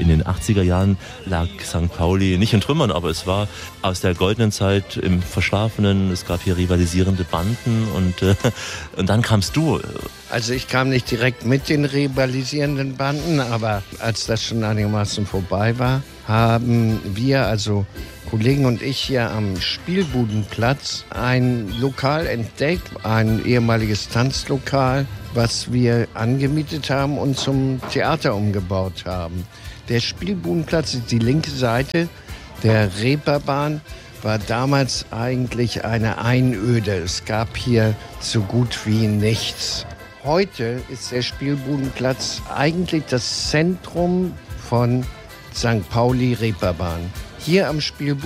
den 80er Jahren lag St. Pauli nicht in Trümmern, aber es war aus der goldenen Zeit im Verschlafenen. Es gab hier rivalisierende Banden und dann kamst du. Also ich kam nicht direkt mit den rivalisierenden Banden, aber als das schon einigermaßen vorbei war, haben wir, also Kollegen und ich hier am Spielbudenplatz, ein Lokal entdeckt, ein ehemaliges Tanzlokal, was wir angemietet haben und zum Theater umgebaut haben. Der Spielbudenplatz ist die linke Seite der Reeperbahn, war damals eigentlich eine Einöde. Es gab hier so gut wie nichts. Heute ist der Spielbudenplatz eigentlich das Zentrum von St. Pauli Reeperbahn. Hier am Spielbudenplatz